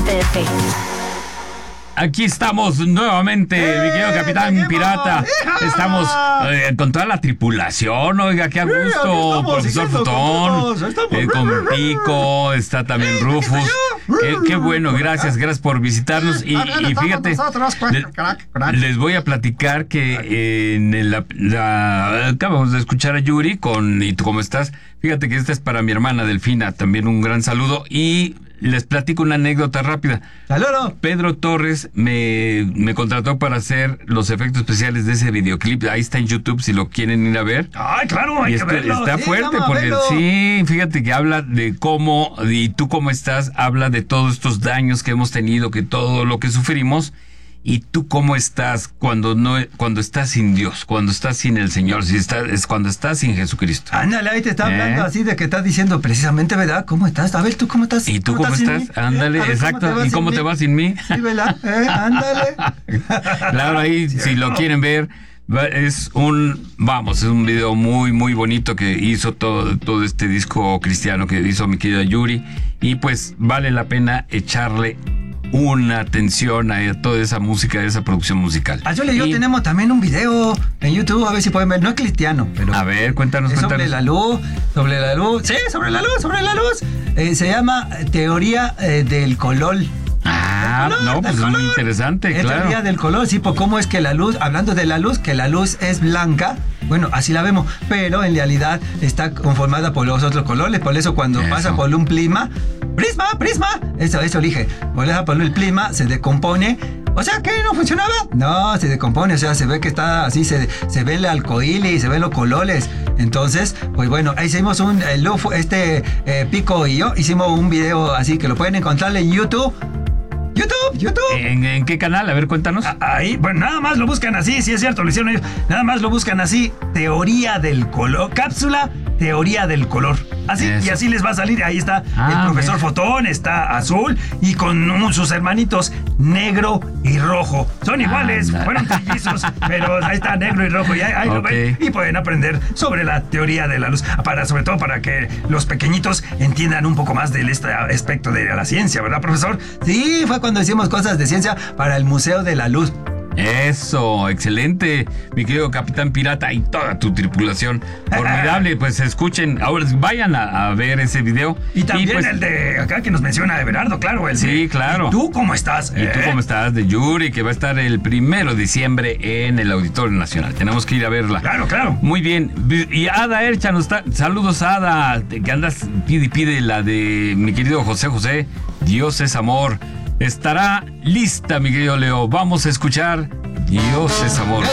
BFF. Aquí estamos nuevamente, mi querido Capitán Pirata. Estamos con toda la tripulación, oiga, qué a gusto. Profesor Fotón, con Pico, está también Rufus. Qué bueno, gracias por visitarnos. Y fíjate, les voy a platicar que acabamos de escuchar a Yuri con ¿Y tú cómo estás? Fíjate que esta es para mi hermana Delfina, también un gran saludo. Y les platico una anécdota rápida. ¡Saludo! Pedro Torres me contrató para hacer los efectos especiales de ese videoclip. Ahí está en YouTube si lo quieren ir a ver. ¡Ay, claro! Hay que verlo. Está fuerte porque sí, fíjate que habla de cómo, y tú cómo estás, habla de todos estos daños que hemos tenido, que todo lo que sufrimos. ¿Y tú cómo estás cuando estás sin Dios, cuando estás sin el Señor, cuando estás sin Jesucristo? Ándale, ahí te está hablando así de que estás diciendo precisamente, ¿verdad? ¿Cómo estás? A ver, ¿tú cómo estás? ¿Y tú cómo estás? Ándale, exacto. ¿Y cómo te va sin mí? Sí, ¿verdad? Ándale. Claro, ahí si lo quieren ver, es un video muy, muy bonito que hizo todo este disco cristiano que hizo mi querida Yuri. Y pues vale la pena echarle una atención a toda esa música, esa producción musical. Yoli y yo tenemos también un video en YouTube, a ver si pueden ver, no es cristiano, pero... A ver, cuéntanos. Sobre la luz, sí, sobre la luz. Se llama Teoría del Color. Pues es muy interesante, es claro. Teoría del color, sí, pues cómo es que la luz, hablando de la luz, que la luz es blanca, bueno, así la vemos, pero en realidad está conformada por los otros colores, por eso cuando pasa por un prisma, eso dije, por el prisma se decompone. O sea, ¿qué? ¿No funcionaba? No, se decompone, o sea, se ve que está así, se ve el arcoíris, se ven los colores. Entonces, pues bueno, ahí hicimos Pico y yo hicimos un video así que lo pueden encontrar en YouTube. ¿En qué canal? A ver, cuéntanos. Ahí, bueno, nada más lo buscan así, sí es cierto, lo hicieron ellos. Nada más lo buscan así, Teoría del Color, cápsula Teoría del Color. Así, y así les va a salir. Ahí está el profesor Fotón, está azul y con sus hermanitos negro y rojo. Son iguales, fueron trillizos, pero ahí está negro y rojo y ahí lo ven y pueden aprender sobre la teoría de la luz, sobre todo para que los pequeñitos entiendan un poco más del aspecto de la ciencia, ¿verdad, profesor? Sí, fue cuando hicimos cosas de ciencia para el Museo de la Luz. Eso, excelente, mi querido Capitán Pirata y toda tu tripulación. Formidable, pues escuchen, ahora vayan a ver ese video. Y también pues, el de acá que nos menciona Everardo, claro. Claro. ¿Y tú cómo estás? ¿Y tú cómo estás? De Yuri, que va a estar el 1 de diciembre en el Auditorio Nacional. Tenemos que ir a verla. Claro. Muy bien. Y Ada Ercha nos está... Saludos, Ada, que andas pide la de mi querido José. Dios es amor. Estará lista, mi querido Leo. Vamos a escuchar Dios es amor.